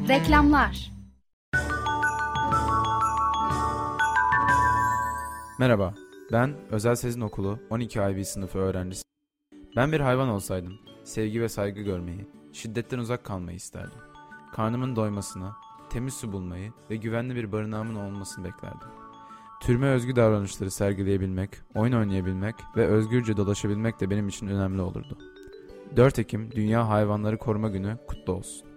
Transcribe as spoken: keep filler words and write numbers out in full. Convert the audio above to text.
Reklamlar. Merhaba, ben Özel Sezin Okulu on iki I B sınıfı öğrencisi. Ben bir hayvan olsaydım, sevgi ve saygı görmeyi, şiddetten uzak kalmayı isterdim. Karnımın doymasını, temiz su bulmayı ve güvenli bir barınağımın olmasını beklerdim. Türüme özgü davranışları sergileyebilmek, oyun oynayabilmek ve özgürce dolaşabilmek de benim için önemli olurdu. dört Ekim Dünya Hayvanları Koruma Günü kutlu olsun.